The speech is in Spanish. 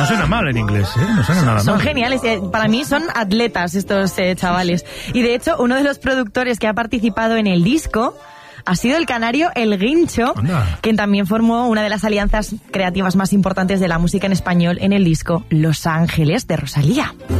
No suena mal en inglés, ¿eh? No suena nada mal. Son geniales. Para mí son atletas estos chavales. Y de hecho, uno de los productores que ha participado en el disco ha sido el canario El Guincho, quien también formó una de las alianzas creativas más importantes de la música en español en el disco Los Ángeles de Rosalía.